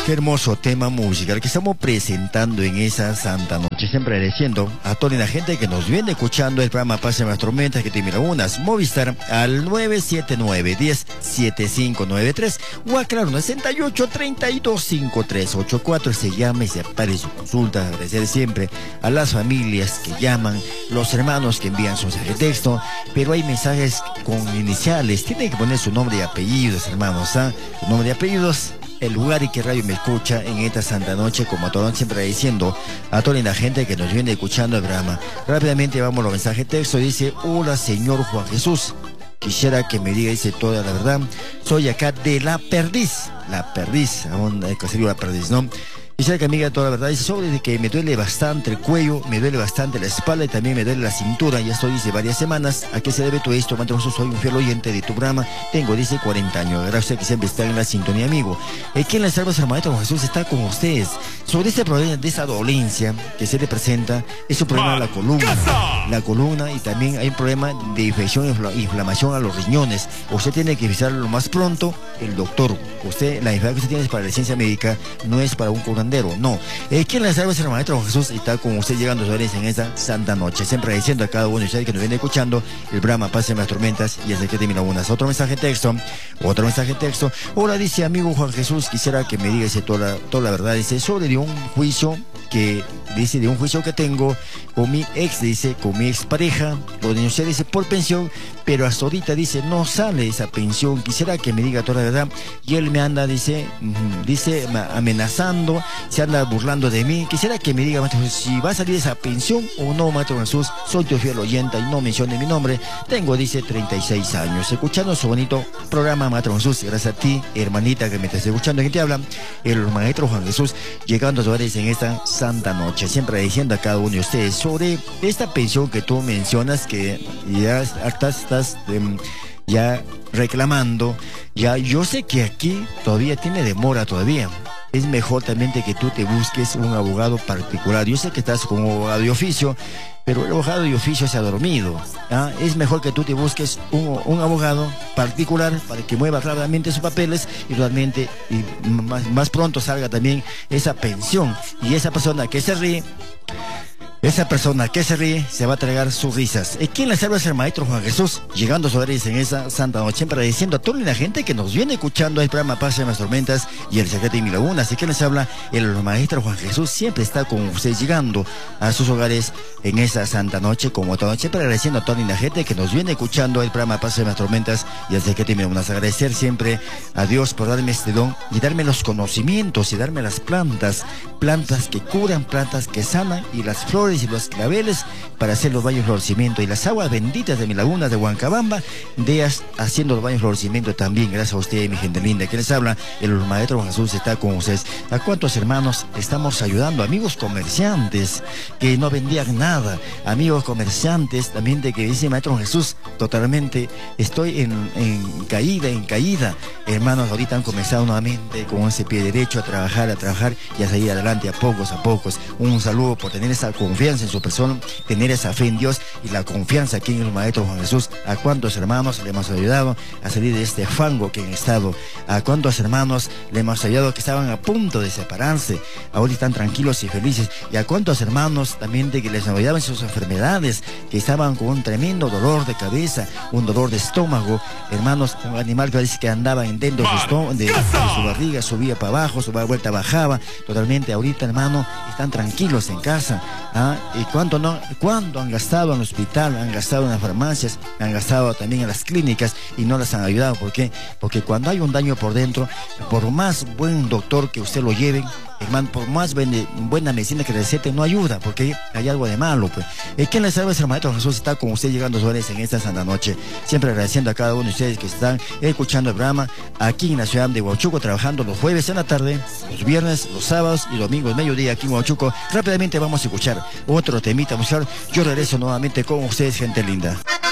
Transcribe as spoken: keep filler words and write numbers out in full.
Qué hermoso tema musical que estamos presentando en esa santa noche. Siempre agradeciendo a toda la gente que nos viene escuchando el programa Pase las Tormentas, que tiene unas Movistar al nueve siete nueve, uno cero, siete cinco nueve tres o a claro, sesenta y ocho, treinta y dos, cincuenta y tres ochenta y cuatro. Se llama y se apare su consulta. Agradecer siempre a las familias que llaman, los hermanos que envían su mensaje de texto, pero hay mensajes con iniciales. Tienen que poner su nombre y apellidos, hermanos, ¿ah? Su nombre y apellidos, el lugar y qué radio me escucha en esta santa noche, como todo siempre diciendo a toda la gente que nos viene escuchando el programa. Rápidamente vamos a los mensajes de texto. Dice: hola señor Juan Jesús, quisiera que me diga, dice, toda la verdad. Soy acá de La Perdiz, La Perdiz, aún hay que hacer La Perdiz, ¿no? Quisiera que me diga toda la verdad. Dice: sobre de que me duele bastante el cuello, me duele bastante la espalda y también me duele la cintura. Ya estoy, dice, varias semanas. ¿A qué se debe todo esto? Manto Jesús, soy un fiel oyente de tu programa. Tengo, dice, cuarenta años. Gracias que siempre está en la sintonía, amigo. Aquí en las salvas, el Maestro Jesús está con ustedes. Sobre este problema de esa dolencia que se le presenta, es un problema de la columna. La columna, y también hay un problema de infección, infl inflamación a los riñones. Usted tiene que visitar lo más pronto el doctor. Usted, la enfermedad que usted tiene es para la licencia médica, no es para un curandero. No, eh, ¿quién les salva? El Maestro Jesús está con usted llegando a su en esta santa noche. Siempre agradeciendo a cada uno de ustedes que nos viene escuchando el programa Pase las Tormentas, y hasta que termina unas. Otro mensaje de texto, otro mensaje de texto. Hola, dice amigo Juan Jesús, quisiera que me diga, dice, toda la, toda la verdad, dice, sobre de un juicio que, dice, de un juicio que tengo con mi ex, dice, con mi ex pareja, lo denuncié, dice, por pensión, pero hasta ahorita, dice, no sale esa pensión. Quisiera que me diga toda la verdad, y él me anda, dice, dice, amenazando, se anda burlando de mí. Quisiera que me diga, Maestro Jesús, si va a salir esa pensión o no, Maestro Jesús. Soy tu fiel oyente y no mencione mi nombre. Tengo, dice, treinta y seis años. Escuchando su bonito programa, Maestro Jesús. Gracias a ti, hermanita, que me estás escuchando. ¿Quién te habla? El Maestro Juan Jesús, llegando a hogares en esta santa noche. Siempre diciendo a cada uno de ustedes sobre esta pensión que tú mencionas, que ya estás, estás um, ya reclamando. Ya, yo sé que aquí todavía tiene demora todavía. Es mejor también de que tú te busques un abogado particular. Yo sé que estás con un abogado de oficio, pero el abogado de oficio se ha dormido. ¿Ah? Es mejor que tú te busques un, un abogado particular para que mueva rápidamente sus papeles y realmente y más, más pronto salga también esa pensión. Y esa persona que se ríe, esa persona que se ríe se va a tragar sus risas. ¿Y quién les habla? Es el Maestro Juan Jesús, llegando a sus hogares en esa santa noche, siempre agradeciendo a toda la gente que nos viene escuchando el programa Pase las Tormentas y el secreto de mi laguna. Así que les habla el Maestro Juan Jesús, siempre está con ustedes llegando a sus hogares en esa santa noche, como toda noche, siempre agradeciendo a toda la gente que nos viene escuchando el programa Pase las Tormentas y el secreto de mi laguna. Agradecer siempre a Dios por darme este don y darme los conocimientos y darme las plantas, plantas que curan, plantas que sanan, y las flores y los claveles para hacer los baños florecimiento, y las aguas benditas de mi laguna de Huancabamba, de as, haciendo los baños florecimiento también. Gracias a usted, mi gente linda. Que les habla el Maestro Jesús, está con ustedes. ¿A cuántos hermanos estamos ayudando? Amigos comerciantes que no vendían nada, amigos comerciantes también de que dice Maestro Jesús, totalmente estoy en, en caída, en caída. Hermanos, ahorita han comenzado nuevamente con ese pie derecho a trabajar, a trabajar y a seguir adelante a pocos a pocos. Un saludo por tener esa confianza en su persona, tener esa fe en Dios y la confianza aquí en el Maestro Juan Jesús. ¿A cuántos hermanos le hemos ayudado a salir de este fango que han estado? ¿A cuántos hermanos le hemos ayudado que estaban a punto de separarse? Ahora están tranquilos y felices. ¿Y a cuántos hermanos también de que les ayudaban sus enfermedades, que estaban con un tremendo dolor de cabeza, un dolor de estómago? Hermanos, un animal que parece que andaba en dentro de su, de, de su barriga, subía para abajo, su vuelta bajaba. Totalmente ahorita, hermano, están tranquilos en casa. ¿Ah? ¿Y cuánto no, cuánto han gastado en el hospital, han gastado en las farmacias, han gastado también en las clínicas y no las han ayudado? ¿Por qué? Porque cuando hay un daño por dentro, por más buen doctor que usted lo lleve, hermano, por más buena, buena medicina que recete, no ayuda, porque hay algo de malo, pues. ¿Y quién les salva? Es el Maestro Jesús, está con usted llegando a sus hogares en esta santa noche. Siempre agradeciendo a cada uno de ustedes que están escuchando el programa aquí en la ciudad de Huachuco, trabajando los jueves en la tarde, los viernes, los sábados y domingos, mediodía aquí en Huachuco. Rápidamente vamos a escuchar otro temita musical. Yo regreso nuevamente con ustedes, gente linda.